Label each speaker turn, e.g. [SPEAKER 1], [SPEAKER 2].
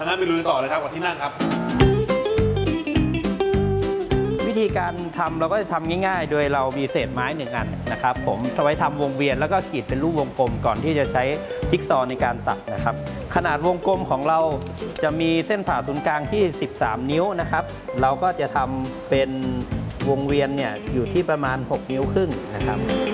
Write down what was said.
[SPEAKER 1] างนั้นไปลุยต่อเลยครับกับที่นั่งครับ
[SPEAKER 2] วิธีการทำเราก็จะทำง่ายๆโดยเรามีเศษไม้1 อันนะครับผมเอาไว้ทำวงเวียนแล้วก็ขีดเป็นรูปวงกลมก่อนที่จะใช้จิ๊กซอว์ในการตัดนะครับขนาดวงกลมของเราจะมีเส้นผ่าศูนย์กลางที่13 นิ้วนะครับเราก็จะทำเป็นวงเวียนเนี่ยอยู่ที่ประมาณ6 นิ้วครึ่งนะครับ